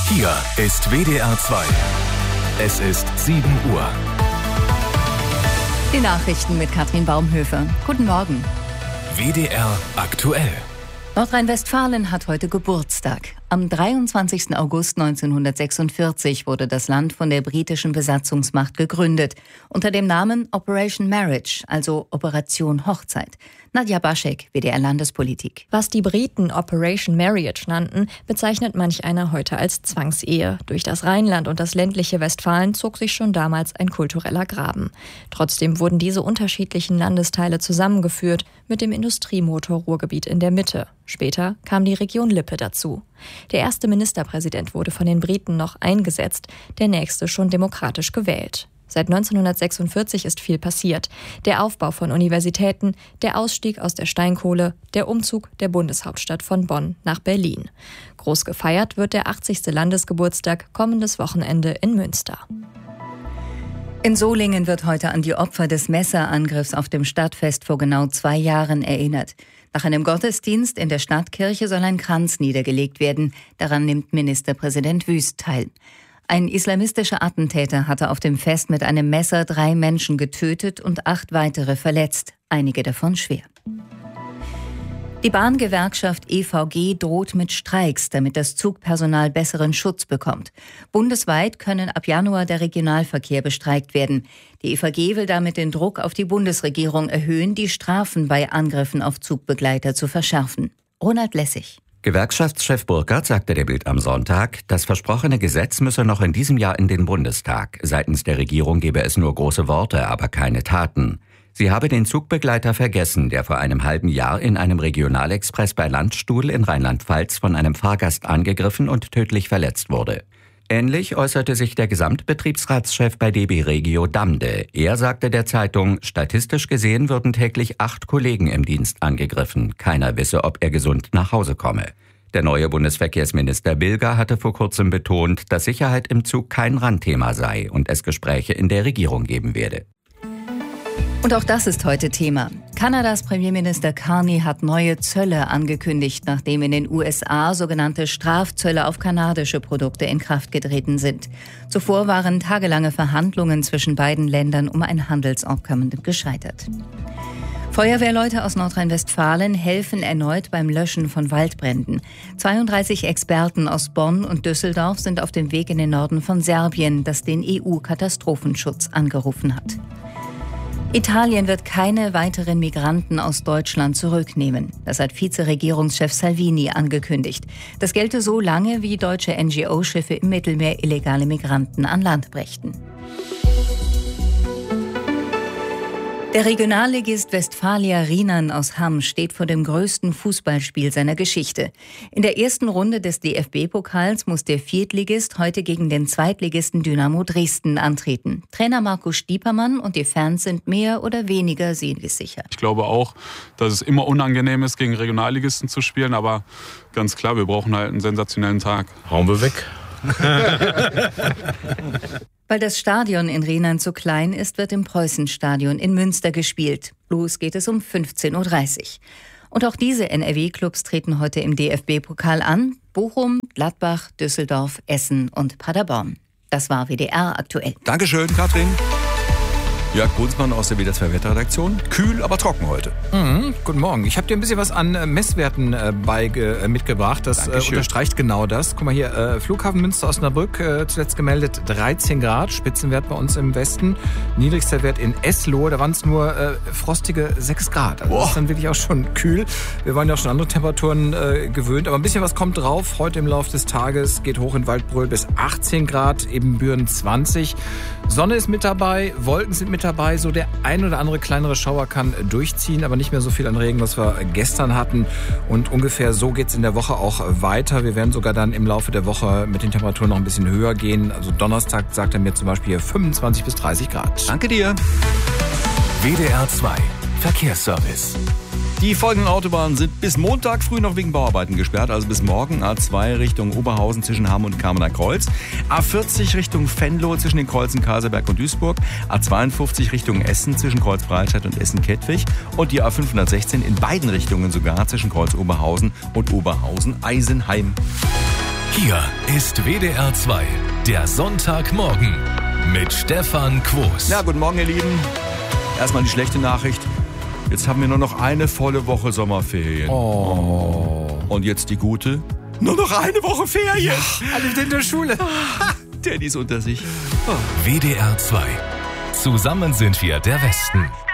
Hier ist WDR 2. Es ist 7 Uhr. Die Nachrichten mit Katrin Baumhöfer. Guten Morgen. WDR aktuell. Nordrhein-Westfalen hat heute Geburtstag. Am 23. August 1946 wurde das Land von der britischen Besatzungsmacht gegründet. Unter dem Namen Operation Marriage, also Operation Hochzeit. Nadja Baschek, WDR Landespolitik. Was die Briten Operation Marriage nannten, bezeichnet manch einer heute als Zwangsehe. Durch das Rheinland und das ländliche Westfalen zog sich schon damals ein kultureller Graben. Trotzdem wurden diese unterschiedlichen Landesteile zusammengeführt mit dem Industriemotor Ruhrgebiet in der Mitte. Später kam die Region Lippe dazu. Der erste Ministerpräsident wurde von den Briten noch eingesetzt, der nächste schon demokratisch gewählt. Seit 1946 ist viel passiert. Der Aufbau von Universitäten, der Ausstieg aus der Steinkohle, der Umzug der Bundeshauptstadt von Bonn nach Berlin. Groß gefeiert wird der 80. Landesgeburtstag kommendes Wochenende in Münster. In Solingen wird heute an die Opfer des Messerangriffs auf dem Stadtfest vor genau 2 Jahren erinnert. Nach einem Gottesdienst in der Stadtkirche soll ein Kranz niedergelegt werden. Daran nimmt Ministerpräsident Wüst teil. Ein islamistischer Attentäter hatte auf dem Fest mit einem Messer 3 Menschen getötet und 8 weitere verletzt, einige davon schwer. Die Bahngewerkschaft EVG droht mit Streiks, damit das Zugpersonal besseren Schutz bekommt. Bundesweit können ab Januar der Regionalverkehr bestreikt werden. Die EVG will damit den Druck auf die Bundesregierung erhöhen, die Strafen bei Angriffen auf Zugbegleiter zu verschärfen. Ronald Lessig. Gewerkschaftschef Burkhardt sagte der Bild am Sonntag, das versprochene Gesetz müsse noch in diesem Jahr in den Bundestag. Seitens der Regierung gebe es nur große Worte, aber keine Taten. Sie habe den Zugbegleiter vergessen, der vor einem halben Jahr in einem Regionalexpress bei Landstuhl in Rheinland-Pfalz von einem Fahrgast angegriffen und tödlich verletzt wurde. Ähnlich äußerte sich der Gesamtbetriebsratschef bei DB Regio Damde. Er sagte der Zeitung, statistisch gesehen würden täglich 8 Kollegen im Dienst angegriffen. Keiner wisse, ob er gesund nach Hause komme. Der neue Bundesverkehrsminister Bilger hatte vor kurzem betont, dass Sicherheit im Zug kein Randthema sei und es Gespräche in der Regierung geben werde. Und auch das ist heute Thema. Kanadas Premierminister Carney hat neue Zölle angekündigt, nachdem in den USA sogenannte Strafzölle auf kanadische Produkte in Kraft getreten sind. Zuvor waren tagelange Verhandlungen zwischen beiden Ländern um ein Handelsabkommen gescheitert. Feuerwehrleute aus Nordrhein-Westfalen helfen erneut beim Löschen von Waldbränden. 32 Experten aus Bonn und Düsseldorf sind auf dem Weg in den Norden von Serbien, das den EU-Katastrophenschutz angerufen hat. Italien wird keine weiteren Migranten aus Deutschland zurücknehmen. Das hat Vizeregierungschef Salvini angekündigt. Das gelte so lange, wie deutsche NGO-Schiffe im Mittelmeer illegale Migranten an Land brächten. Der Regionalligist Westfalia Rienan aus Hamm steht vor dem größten Fußballspiel seiner Geschichte. In der ersten Runde des DFB-Pokals muss der Viertligist heute gegen den Zweitligisten Dynamo Dresden antreten. Trainer Markus Stiepermann und die Fans sind mehr oder weniger siegessicher. Ich glaube auch, dass es immer unangenehm ist, gegen Regionalligisten zu spielen, aber ganz klar, wir brauchen halt einen sensationellen Tag. Hauen wir weg. Weil das Stadion in Rienan zu klein ist, wird im Preußenstadion in Münster gespielt. Los geht es um 15.30 Uhr. Und auch diese NRW-Clubs treten heute im DFB-Pokal an. Bochum, Gladbach, Düsseldorf, Essen und Paderborn. Das war WDR aktuell. Dankeschön, Katrin. Jörg Brunsmann aus der WDR 2 Wetterredaktion. Kühl, aber trocken heute. Guten Morgen. Ich habe dir ein bisschen was an Messwerten mitgebracht. Das unterstreicht genau das. Guck mal hier, Flughafen Münster-Osnabrück zuletzt gemeldet 13 Grad, Spitzenwert bei uns im Westen. Niedrigster Wert in Eslohe, da waren es nur frostige 6 Grad. Also das ist dann wirklich auch schon kühl. Wir waren ja auch schon andere Temperaturen gewöhnt. Aber ein bisschen was kommt drauf. Heute im Laufe des Tages geht hoch in Waldbröl bis 18 Grad, Ebenbüren 20. Sonne ist mit dabei, Wolken sind mit dabei. So der ein oder andere kleinere Schauer kann durchziehen, aber nicht mehr so viel an Regen, was wir gestern hatten. Und ungefähr so geht's in der Woche auch weiter. Wir werden sogar dann im Laufe der Woche mit den Temperaturen noch ein bisschen höher gehen. Also Donnerstag sagt er mir zum Beispiel 25 bis 30 Grad. Danke dir. WDR 2 Verkehrsservice. Die folgenden Autobahnen sind bis Montag früh noch wegen Bauarbeiten gesperrt, also bis morgen. A2 Richtung Oberhausen zwischen Hamm und Kamener Kreuz. A40 Richtung Venlo zwischen den Kreuzen Kaseberg und Duisburg. A52 Richtung Essen zwischen Kreuz Breitscheid und Essen-Kettwig. Und die A516 in beiden Richtungen sogar zwischen Kreuz Oberhausen und Oberhausen-Eisenheim. Hier ist WDR 2, der Sonntagmorgen mit Stefan Quos. Ja, guten Morgen, ihr Lieben. Erstmal die schlechte Nachricht. Jetzt haben wir nur noch eine volle Woche Sommerferien. Oh. Und jetzt die gute. Nur noch eine Woche Ferien. Ja, alle in der Schule. Teddys unter sich. WDR 2. Zusammen sind wir der Westen.